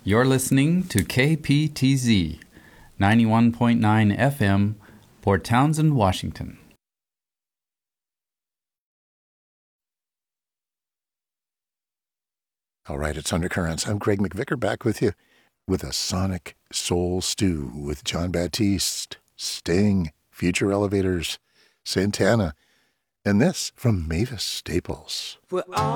You're listening to KPTZ 91.9 FM, Port Townsend, Washington. All right, it's Undercurrents. I'm Greg McVicker back with you with a sonic soul stew with Jon Batiste, Sting, Future Elevators, Santana, and this from Mavis Staples.